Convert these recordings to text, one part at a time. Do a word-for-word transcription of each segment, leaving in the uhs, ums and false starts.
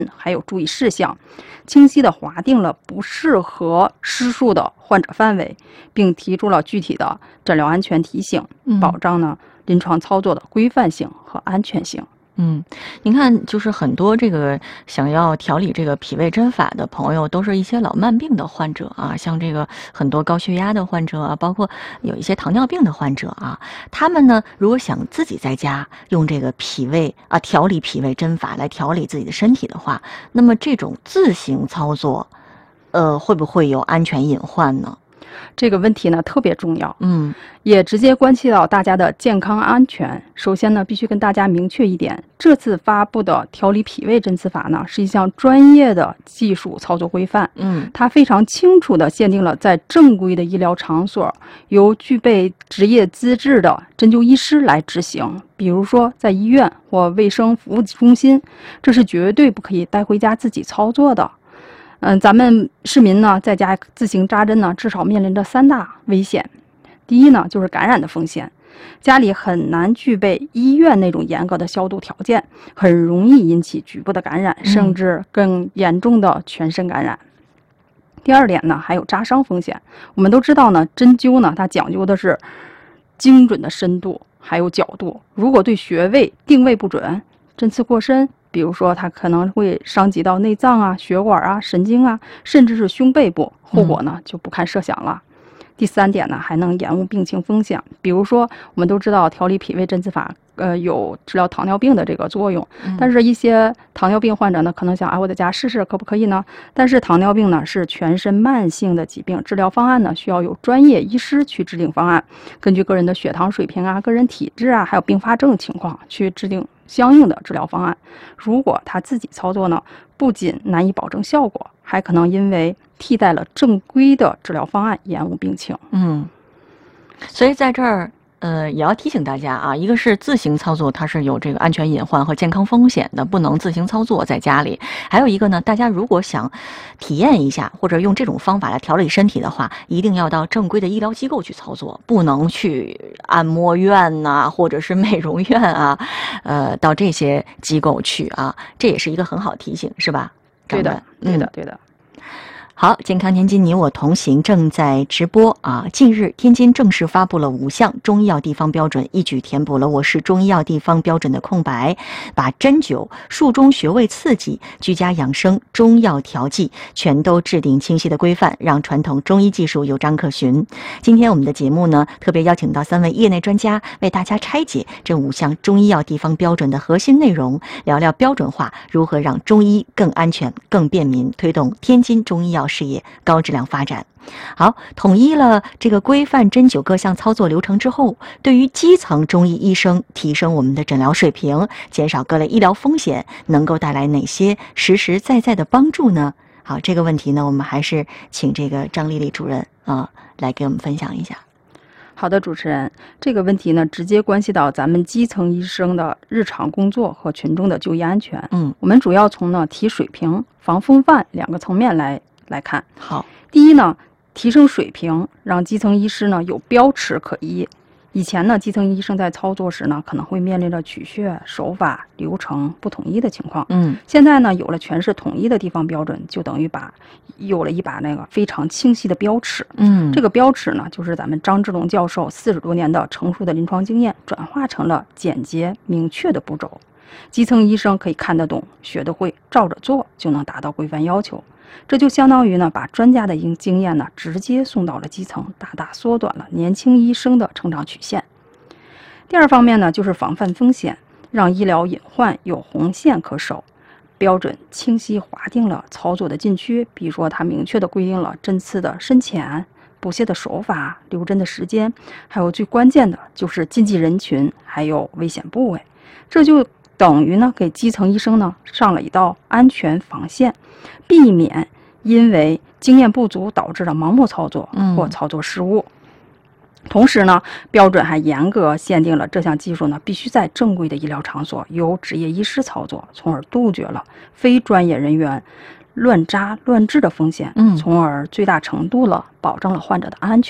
还有注意事项，清晰地划定了不适合施术的患者范围，并提出了具体的诊疗安全提醒，保障呢临床操作的规范性和安全性。 嗯，您看，就是很多这个想要调理这个脾胃针法的朋友，都是一些老慢病的患者啊，像这个很多高血压的患者啊，包括有一些糖尿病的患者啊，他们呢，如果想自己在家用这个脾胃啊调理脾胃针法来调理自己的身体的话，那么这种自行操作，呃，会不会有安全隐患呢？ 这个问题呢特别重要， 嗯， 也直接关系到大家的健康安全。首先呢，必须跟大家明确一点，这次发布的调理脾胃针刺法呢，是一项专业的技术操作规范。 嗯， 它非常清楚地限定了在正规的医疗场所由具备职业资质的针灸医师来执行，比如说在医院或卫生服务中心，这是绝对不可以带回家自己操作的。嗯，咱们市民呢，在家自行扎针呢，至少面临着三大危险。第一呢，就是感染的风险，家里很难具备医院那种严格的消毒条件，很容易引起局部的感染，甚至更严重的全身感染。嗯、第二点呢，还有扎伤风险。我们都知道呢，针灸呢，它讲究的是精准的深度还有角度，如果对穴位定位不准，针刺过深，比如说它可能会伤及到内脏啊、血管啊、神经啊，甚至是胸背部，后果呢就不堪设想了。嗯、第三点呢，还能延误病情风险，比如说我们都知道调理脾胃针刺法呃有治疗糖尿病的这个作用，但是一些糖尿病患者呢可能想啊我在家试试可不可以呢？但是糖尿病呢是全身慢性的疾病，治疗方案呢需要有专业医师去制定方案，根据个人的血糖水平啊、个人体质啊，还有并发症情况去制定相应的治疗方案。如果他自己操作呢，不仅难以保证效果，还可能因为替代了正规的治疗方案延误病情。 嗯，所以在这儿呃，也要提醒大家啊，一个是自行操作，它是有这个安全隐患和健康风险的，不能自行操作在家里。还有一个呢，大家如果想体验一下或者用这种方法来调理身体的话，一定要到正规的医疗机构去操作，不能去按摩院呐、啊，或者是美容院啊，呃，到这些机构去啊，这也是一个很好提醒，是吧？ 对的，对的，对的。 好，健康天津你我同行正在直播啊！近日，天津正式发布了五项中医药地方标准，一举填补了我市中医药地方标准的空白，把针灸、术中穴位刺激、居家养生、中药调剂全都制定清晰的规范，让传统中医技术有章可循。今天我们的节目呢，特别邀请到三位业内专家为大家拆解这五项中医药地方标准的核心内容，聊聊标准化如何让中医更安全、更便民，推动天津中医药事业高质量发展。好，统一了这个规范针灸各项操作流程之后，对于基层中医医生提升我们的诊疗水平，减少各类医疗风险，能够带来哪些实实在在的帮助呢？好，这个问题呢，我们还是请这个张丽丽主任啊来给我们分享一下。 好的，主持人，这个问题呢，直接关系到咱们基层医生的日常工作和群众的就医安全。嗯，我们主要从呢提水平、防风范两个层面来来看。 好， 第一呢，提升水平，让基层医师呢有标尺可依。以前呢，基层医生在操作时呢，可能会面临着取穴、手法、流程不统一的情况。嗯，现在呢，有了全市统一的地方标准，就等于把有了一把那个非常清晰的标尺。嗯，这个标尺呢，就是咱们张志龙教授四十多年的成熟的临床经验，转化成了简洁明确的步骤。基层医生可以看得懂、学得会，照着做就能达到规范要求。这就相当于呢，把专家的经验呢直接送到了基层，大大缩短了年轻医生的成长曲线。第二方面呢，就是防范风险，让医疗隐患有红线可守，标准清晰划定了操作的禁区，比如说它明确的规定了针刺的深浅、补泻的手法、留针的时间，还有最关键的就是禁忌人群，还有危险部位。这就等于呢，给基层医生呢上了一道安全防线，避免因为经验不足导致的盲目操作或操作失误。嗯、同时呢，标准还严格限定了这项技术呢必须在正规的医疗场所由职业医师操作，从而杜绝了非专业人员乱扎乱治的风险，嗯，从而最大程度了保证了患者的安全。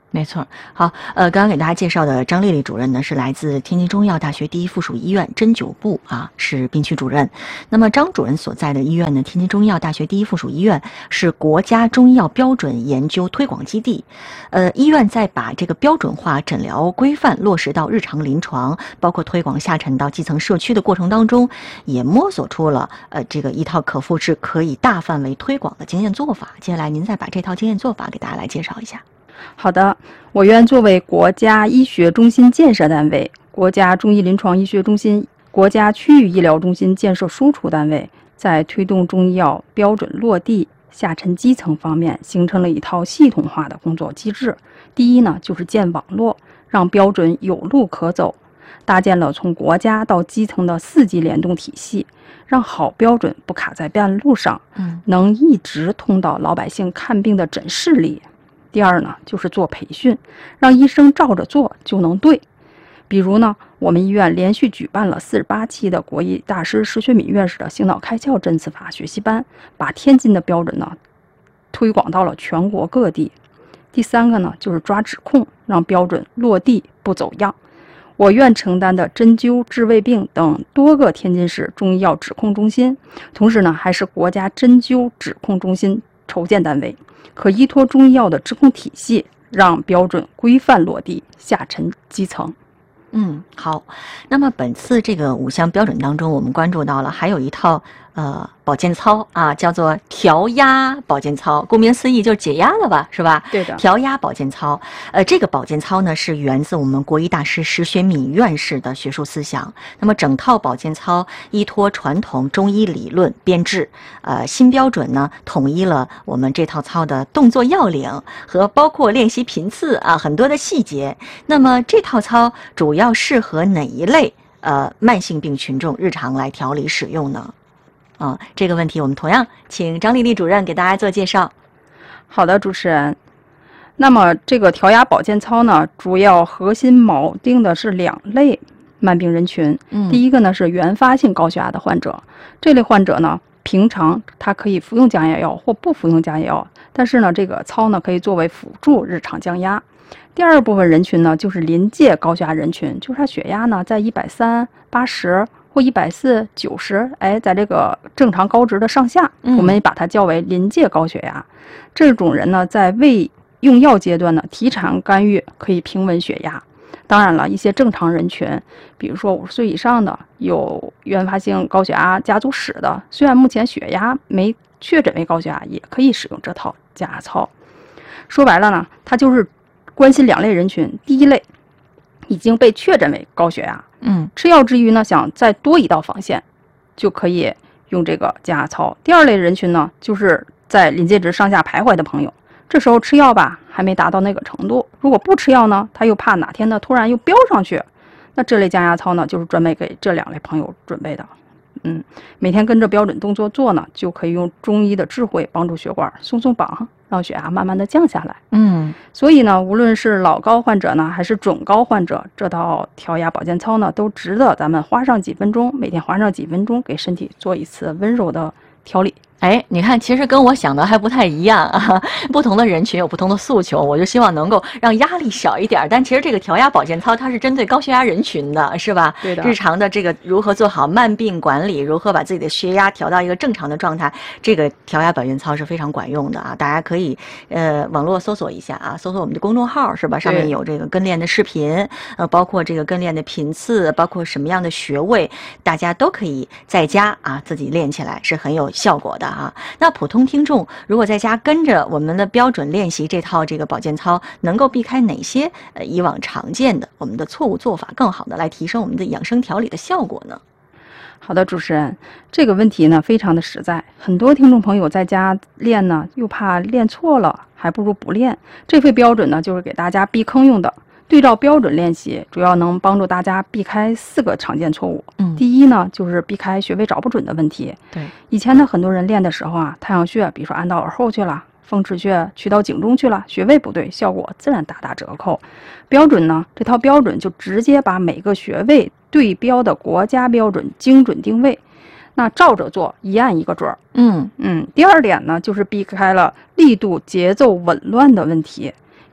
没错，好，呃，刚刚给大家介绍的张丽丽主任呢，是来自天津中医药大学第一附属医院针灸部啊，是病区主任。那么张主任所在的医院呢，天津中医药大学第一附属医院是国家中医药标准研究推广基地。呃，医院在把这个标准化诊疗规范落实到日常临床，包括推广下沉到基层社区的过程当中，也摸索出了呃这个一套可复制、可以大范围推广的经验做法。接下来您再把这套经验做法给大家来介绍一下。 好的，我院作为国家医学中心建设单位、国家中医临床医学中心、国家区域医疗中心建设输出单位，在推动中医药标准落地、下沉基层方面，形成了一套系统化的工作机制。第一呢，就是建网络，让标准有路可走，搭建了从国家到基层的四级联动体系，让好标准不卡在半路上， 嗯， 能一直通到老百姓看病的诊室里。第二呢，就是做培训，让医生照着做就能对。比如呢，我们医院连续举办了四十八期的国医大师石学敏院士的醒脑开窍针刺法学习班，把天津的标准呢推广到了全国各地。第三个呢，就是抓指控，让标准落地不走样。我院承担的针灸、治胃病等多个天津市中医药指控中心，同时呢，还是国家针灸指控中心筹建单位，可依托中医药的指控体系，让标准规范落地，下沉基层。 嗯，好。那么本次这个五项标准当中，我们关注到了还有一套呃保健操啊，叫做调压保健操。顾名思义就是解压了吧，是吧？ 对的。 调压保健操，呃，这个保健操呢是源自我们国医大师石学敏院士的学术思想。那么整套保健操依托传统中医理论编制，呃，新标准呢统一了我们这套操的动作要领和包括练习频次啊很多的细节。那么这套操主要适合哪一类呃慢性病群众日常来调理使用呢？啊，这个问题我们同样请张丽丽主任给大家做介绍。 好的，主持人。那么这个调压保健操呢，主要核心锚定的是两类慢病人群。 嗯， 第一个呢是原发性高血压的患者，这类患者呢，平常他可以服用降压药或不服用降压药，但是呢，这个操呢可以作为辅助日常降压。第二部分人群呢，就是临界高血压人群，就是他血压呢在一百三、八十。或一百四、九十，哎，在这个正常高值的上下，我们把它叫为临界高血压。这种人呢，在未用药阶段呢，提倡干预可以平稳血压。当然了，一些正常人群，比如说五十岁以上的，有原发性高血压家族史的，虽然目前血压没确诊为高血压，也可以使用这套降压操。说白了呢，它就是关心两类人群。第一类已经被确诊为高血压。 嗯， 吃药之余呢，想再多一道防线，就可以用这个降压操。第二类人群呢，就是在临界值上下徘徊的朋友，这时候吃药吧还没达到那个程度，如果不吃药呢，他又怕哪天呢突然又飙上去，那这类降压操呢，就是专门给这两类朋友准备的。嗯，每天跟着标准动作做呢，就可以用中医的智慧帮助血管松松绑，让血压慢慢的降下来。 嗯， 所以呢，无论是老高患者呢，还是准高患者，这套调压保健操呢，都值得咱们花上几分钟，每天花上几分钟，给身体做一次温柔的调理。 哎，你看，其实跟我想的还不太一样啊。不同的人群有不同的诉求，我就希望能够让压力小一点。但其实这个调压保健操它是针对高血压人群的，是吧？ 对的。 日常的这个如何做好慢病管理，如何把自己的血压调到一个正常的状态，这个调压保健操是非常管用的啊！大家可以呃网络搜索一下啊，搜索我们的公众号是吧？上面有这个跟练的视频，呃，包括这个跟练的频次，包括什么样的穴位，大家都可以在家啊自己练起来，是很有效果的。啊，那普通听众如果在家跟着我们的标准练习这套这个保健操，能够避开哪些呃以往常见的我们的错误做法，更好的来提升我们的养生调理的效果呢？ 好的，主持人，这个问题呢非常的实在，很多听众朋友在家练呢，又怕练错了，还不如不练。这份标准呢，就是给大家避坑用的。对照标准练习，主要能帮助大家避开四个常见错误。 嗯， 第一呢，就是避开穴位找不准的问题。 对， 以前呢，很多人练的时候啊，太阳穴，比如说按到耳后去了，风池穴去到颈中去了，穴位不对，效果自然大打折扣。标准呢，这套标准就直接把每个穴位对标的国家标准精准定位，那照着做，一按一个准儿。 嗯嗯。第二点呢，就是避开了力度、节奏紊乱的问题。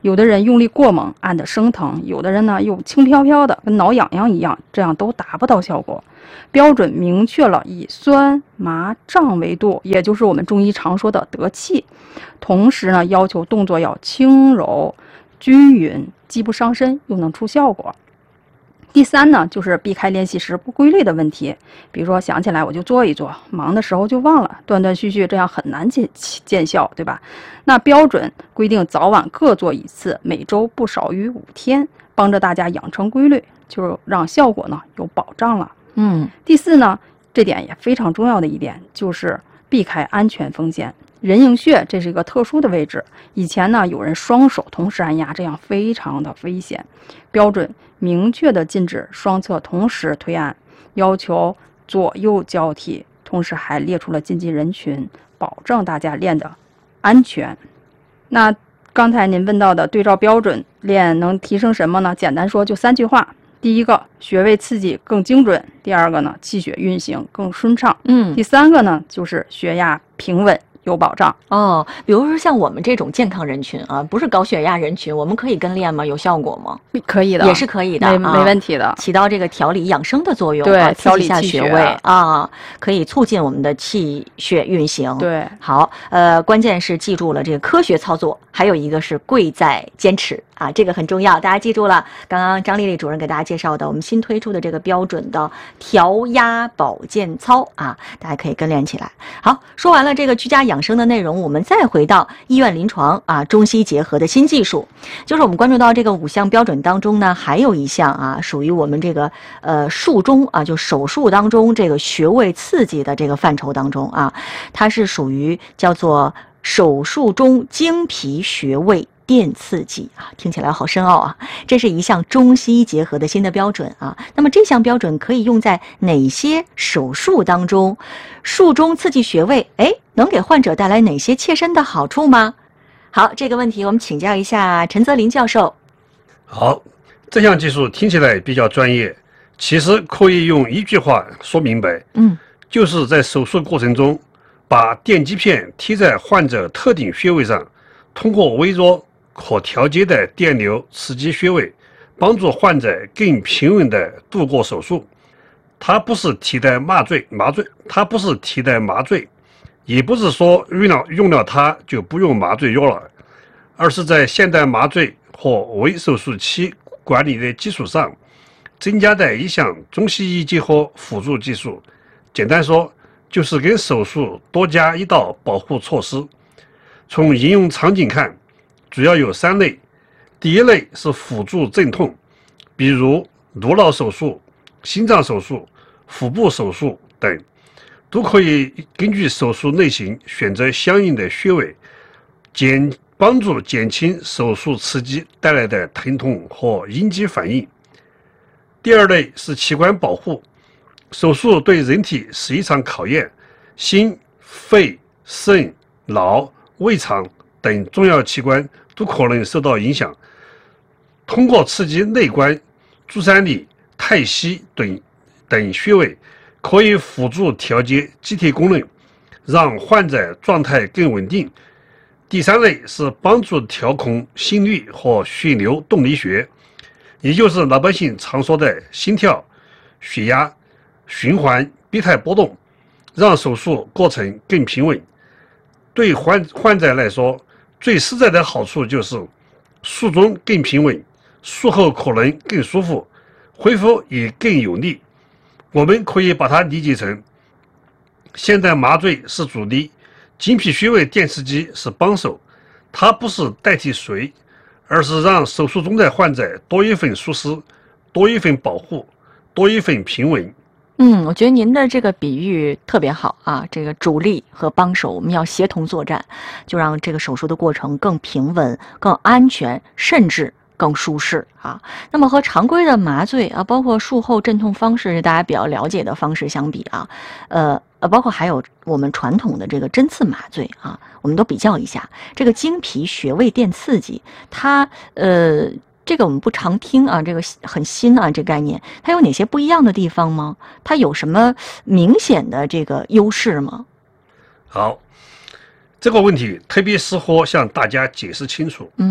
有的人用力过猛，按得生疼；有的人呢又轻飘飘的，跟挠痒痒一样，这样都达不到效果。标准明确了以酸麻胀为度，也就是我们中医常说的得气。同时呢，要求动作要轻柔均匀，既不伤身又能出效果。第三呢，就是避开练习时不规律的问题，比如说想起来我就做一做，忙的时候就忘了，断断续续，这样很难见见效，对吧？那标准规定早晚各做一次，每周不少于五天，帮着大家养成规律，就是让效果呢有保障了。 嗯， 第四呢，这点也非常重要的一点就是避开安全风险。人迎穴这是一个特殊的位置，以前呢有人双手同时按压，这样非常的危险。标准明确的禁止双侧同时推按，要求左右交替，同时还列出了禁忌人群，保证大家练的安全。那刚才您问到的对照标准练能提升什么呢？简单说就三句话。第一个，穴位刺激更精准；第二个呢，气血运行更顺畅； 嗯， 第三个呢，就是血压平稳有保障。 哦，比如说像我们这种健康人群啊，不是高血压人群，我们可以跟练吗？有效果吗？ 可以的， 也是可以的， 没、啊、没问题的， 起到这个调理养生的作用， 对， 啊、 调理一下穴位啊，可以促进我们的气血运行。 对， 好，呃，关键是记住了这个科学操作，还有一个是贵在坚持啊，这个很重要，大家记住了。刚刚张丽丽主任给大家介绍的，我们新推出的这个标准的调压保健操啊，大家可以跟练起来。好，说完了这个居家养生的内容，我们再回到医院临床啊，中西结合的新技术，就是我们关注到这个五项标准当中呢，还有一项啊，属于我们这个呃术中啊，就手术当中这个穴位刺激的这个范畴当中啊，它是属于叫做手术中经皮穴位电刺激啊，听起来好深奥啊！这是一项中西医结合的新的标准啊。那么这项标准可以用在哪些手术当中？术中刺激穴位，哎，能给患者带来哪些切身的好处吗？好，这个问题我们请教一下陈泽林教授。 好，这项技术听起来比较专业，其实可以用一句话说明白， 嗯， 就是在手术过程中，把电极片贴在患者特定穴位上，通过微弱可调节的电流刺激穴位，帮助患者更平稳地度过手术。它不是替代麻醉，麻醉它不是替代麻醉，也不是说用了用了它就不用麻醉药了，而是在现代麻醉和微手术期管理的基础上，增加的一项中西医结合辅助技术。简单说，就是跟手术多加一道保护措施。从应用场景看，主要有三类。第一类是辅助镇痛，比如颅脑手术、心脏手术、腹部手术等，都可以根据手术类型选择相应的穴位，减帮助减轻手术刺激带来的疼痛和应激反应。第二类是器官保护，手术对人体是一场考验，心、肺、肾、脑、胃肠等重要器官都可能受到影响。通过刺激内关、足三里、太溪等等穴位，可以辅助调节机体功能，让患者状态更稳定。第三类是帮助调控心率和血流动力学，也就是老百姓常说的心跳、血压、循环、憋态波动，让手术过程更平稳。对患患者来说，最实在的好处就是术中更平稳，术后可能更舒服，恢复也更有力。我们可以把它理解成，现在麻醉是主力，经皮穴位电刺激是帮手，它不是代替谁，而是让手术中的患者多一份舒适，多一份保护，多一份平稳。 嗯，我觉得您的这个比喻特别好啊，这个主力和帮手我们要协同作战，就让这个手术的过程更平稳、更安全，甚至更舒适啊。那么和常规的麻醉啊，包括术后镇痛方式，大家比较了解的方式相比啊，呃呃，包括还有我们传统的这个针刺麻醉啊，我们都比较一下这个经皮穴位电刺激，它呃。这个我们不常听啊，这个很新啊，这个概念它有哪些不一样的地方吗？它有什么明显的这个优势吗？ 好，这个问题特别适合向大家解释清楚。 嗯，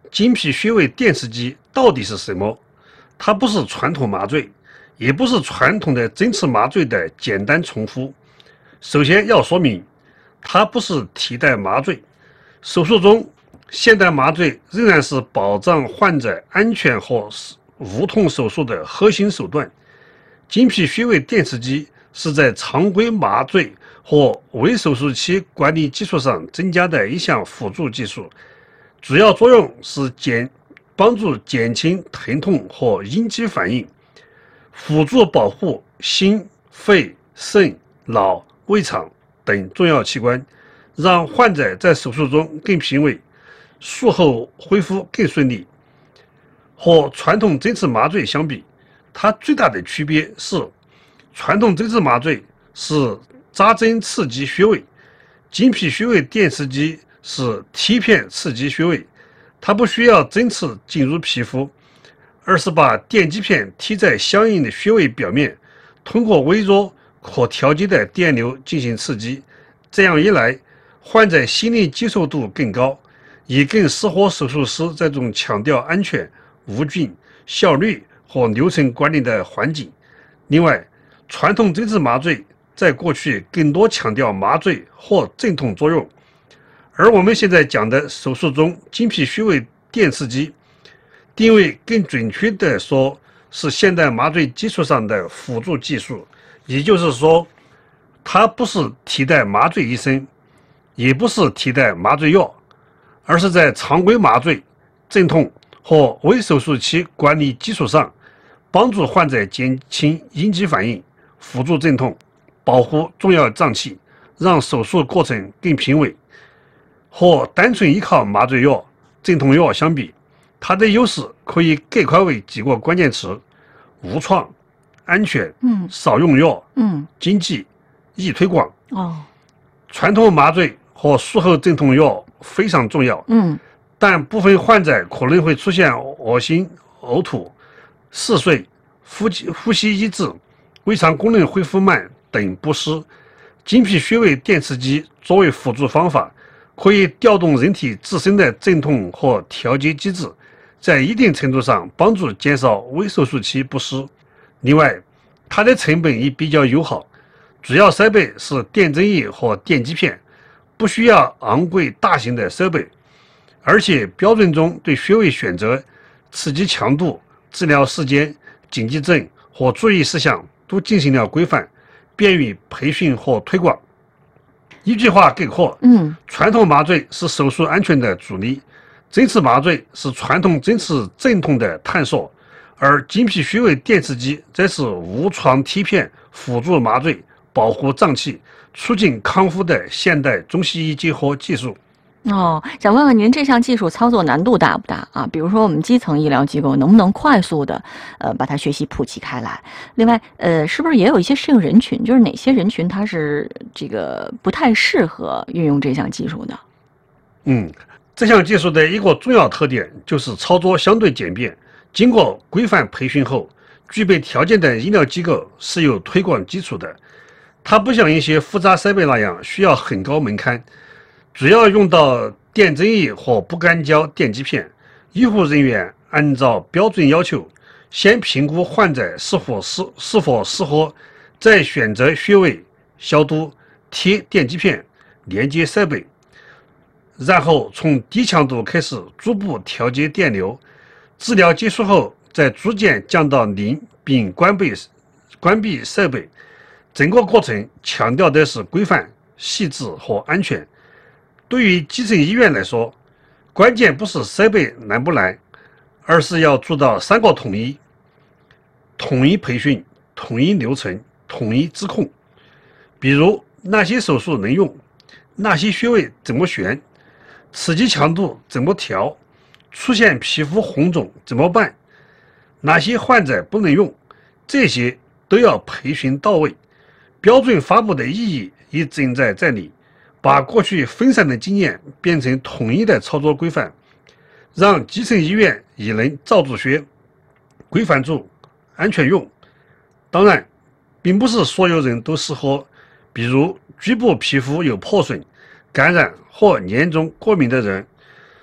经皮穴位电刺激到底是什么？它不是传统麻醉，也不是传统的针刺麻醉的简单重复。首先要说明，它不是替代麻醉。手术中，现代麻醉仍然是保障患者安全和无痛手术的核心手段。经皮穴位电刺激是在常规麻醉或微手术期管理基础上增加的一项辅助技术，主要作用是减帮助减轻疼痛和应激反应，辅助保护心、肺、肾、脑、胃肠等重要器官，让患者在手术中更平稳，术后恢复更顺利。和传统针刺麻醉相比，它最大的区别是，传统针刺麻醉是扎针刺激穴位，经皮穴位电刺激是贴片刺激穴位，它不需要针刺进入皮肤，而是把电极片贴在相应的穴位表面，通过微弱可调节的电流进行刺激。这样一来，患者心理接受度更高，也更适合手术师这种强调安全、无菌、效率和流程管理的环境。另外，传统针刺麻醉在过去更多强调麻醉或镇痛作用，而我们现在讲的手术中经皮穴位电刺激，定位更准确的说是现代麻醉基础上的辅助技术。也就是说，它不是替代麻醉医生，也不是替代麻醉药，而是在常规麻醉、镇痛和微手术期管理基础上，帮助患者减轻应激反应，辅助镇痛，保护重要脏器，让手术过程更平稳。和单纯依靠麻醉药、镇痛药相比，它的优势可以概括为几个关键词：无创、安全、 嗯少用药、 嗯经济、易推广。 哦传统麻醉和术后镇痛药非常重要， 嗯但部分患者可能会出现恶心、呕吐、嗜睡、呼吸呼吸抑制、胃肠功能恢复慢等不适。经皮穴位电刺激作为辅助方法，可以调动人体自身的镇痛和调节机制，在一定程度上帮助减少微手术期不适。另外，它的成本也比较友好，主要设备是电针液和电极片，不需要昂贵大型的设备。而且标准中对穴位选择、刺激强度、治疗时间、禁忌症和注意事项都进行了规范，便于培训和推广。一句话概括， 嗯传统麻醉是手术安全的主力，针刺麻醉是传统针刺镇痛的探索，而经皮穴位电刺激则是无创贴片辅助麻醉、保护脏器、促进康复的现代中西医结合技术。 哦，想问问您这项技术操作难度大不大啊？比如说我们基层医疗机构能不能快速的呃把它学习普及开来？另外，呃，是不是也有一些适应人群？就是哪些人群它是这个不太适合运用这项技术的？ 嗯，这项技术的一个重要特点就是操作相对简便，经过规范培训后，具备条件的医疗机构是有推广基础的。它不像一些复杂设备那样需要很高门槛，主要用到电针液和不干胶电极片。医护人员按照标准要求，先评估患者是否适是否适合，再选择穴位、消毒、贴电极片、连接设备，然后从低强度开始逐步调节电流，治疗结束后再逐渐降到零，并关闭关闭设备。整个过程强调的是规范、细致和安全。对于基层医院来说，关键不是设备难不难，而是要做到三个统一：统一培训、统一流程、统一质控。比如哪些手术能用，哪些穴位怎么选，刺激强度怎么调，出现皮肤红肿怎么办，哪些患者不能用，这些都要培训到位。标准发布的意义也正在这里，把过去分散的经验变成统一的操作规范，让基层医院也能照住学，规范住，安全用。当然，并不是所有人都适合，比如局部皮肤有破损、感染或严重过敏的人，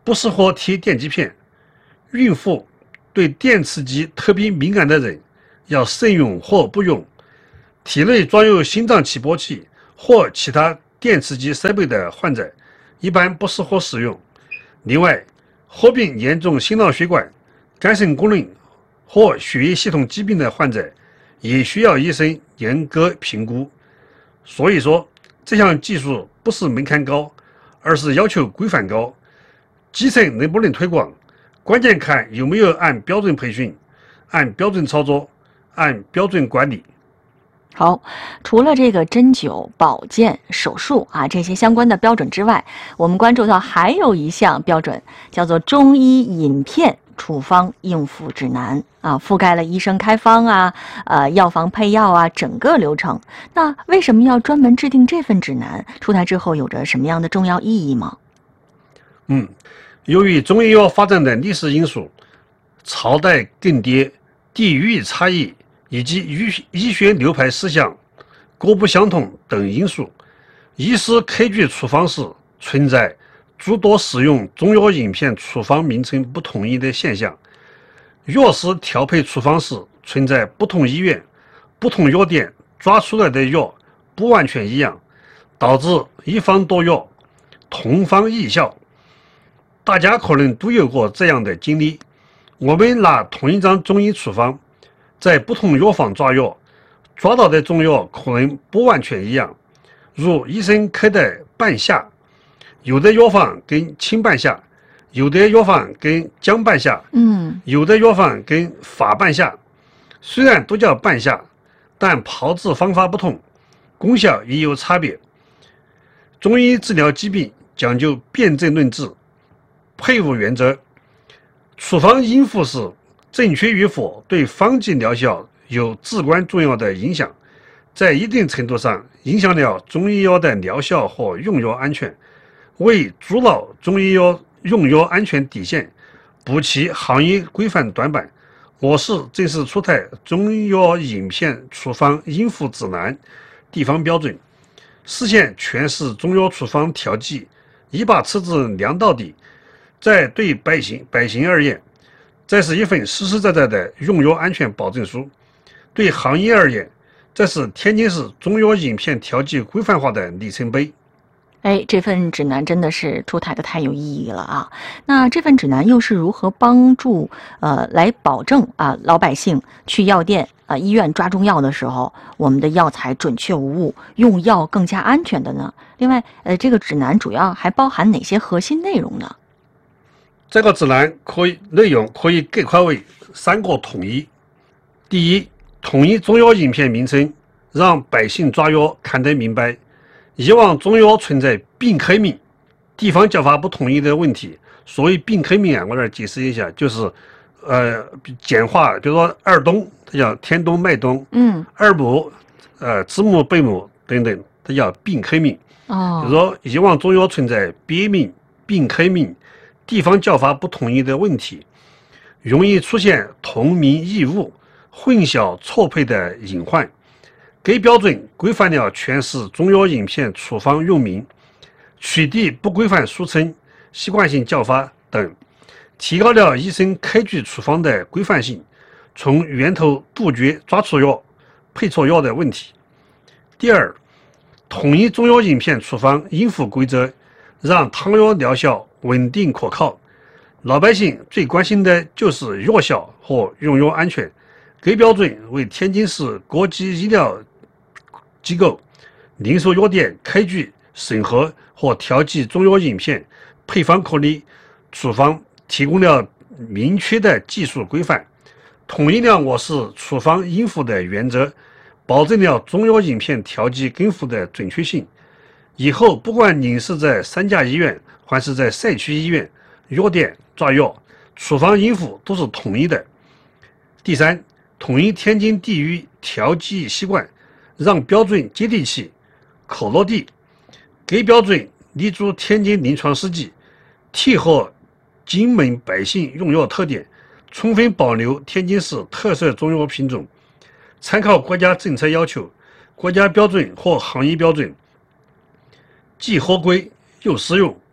不适合贴电击片。孕妇、对电刺激特别敏感的人要慎用或不用。体内装有心脏起搏器或其他电刺激设备的患者一般不适合使用。另外，合并严重心脑血管、肝肾功能或血液系统疾病的患者也需要医生严格评估。所以说，这项技术不是门槛高，而是要求规范高。基层能不能推广，关键看有没有按标准培训、按标准操作、按标准管理。 好，除了这个针灸、保健、手术啊这些相关的标准之外，我们关注到还有一项标准，叫做中医饮片处方应付指南啊，覆盖了医生开方啊、呃药房配药啊整个流程。那为什么要专门制定这份指南？出台之后有着什么样的重要意义吗？ 嗯，由于中医药发展的历史因素、朝代更迭、地域差异以及医医学流派思想各不相同等因素，医师科举处方时存在诸多使用中药饮片处方名称不统一的现象。药师调配处方时存在不同医院、不同药店抓出来的药不完全一样，导致一方多药，同方异效。大家可能都有过这样的经历，我们拿同一张中医处方，在不同药房抓药，抓到的中药可能不完全一样。如医生开的半夏，有的药房跟青半夏，有的药房跟姜半夏， 嗯， 有的药房跟法半夏。虽然都叫半夏，但炮制方法不同，功效也有差别。中医治疗疾病讲究辨证论治、配伍原则，处方应付时正确与否对方剂疗效有至关重要的影响，在一定程度上影响了中医药的疗效和用药安全，为筑牢中医药用药安全底线，补齐行业规范短板。我市正式出台中医药饮片处方应付指南地方标准，实现全市中药处方调剂一把尺子量到底。在对百姓百姓而言，这是一份实实在在的用药安全保证书；对行业而言，这是天津市中药饮片调剂规范化的里程碑。 哎，这份指南真的是出台的太有意义了啊！那这份指南又是如何帮助呃来保证啊老百姓去药店啊医院抓中药的时候，我们的药材准确无误，用药更加安全的呢？另外，呃，这个指南主要还包含哪些核心内容呢？ 这个指南可以内容可以概括为三个统一：第一，统一中药饮片名称，让百姓抓药看得明白。以往中药存在病科名、地方叫法不统一的问题，所以病科名啊，我这儿解释一下，就是呃简化，比如说二冬，它叫天冬、麦冬， 嗯， 二母、呃子母、贝母等等，它叫病科名。 哦， 就是说以往中药存在别名、病科名、地方叫法不统一的问题，容易出现同名异物、混淆错配的隐患。该标准规范了全市中药饮片处方用名，取缔不规范俗称、习惯性叫法等，提高了医生开具处方的规范性，从源头杜绝抓错药、配错药的问题。第二，统一中药饮片处方应付规则，让汤药疗效稳定可靠。老百姓最关心的就是药效和用药安全。该标准为天津市国际医疗机构、零售药店开具、审核和调剂中药饮片配方颗粒处方提供了明确的技术规范，统一了我市处方应付的原则，保证了中药饮片调剂跟付的准确性。以后不管您是在三甲医院还是在社区医院、药店抓药，处方应付都是统一的。第三，统一天津地域调剂习惯，让标准接地气、可落地。该标准立足天津临床实际，贴合津门百姓用药特点，充分保留天津市特色中药品种，参考国家政策要求、国家标准或行业标准，既合规又实用，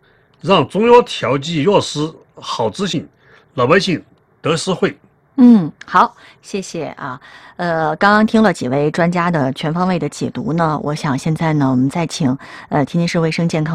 让中药调剂药师好执行，老百姓得实惠。 嗯，好，谢谢啊。呃，刚刚听了几位专家的全方位的解读呢，我想现在呢，我们再请呃天津市卫生健康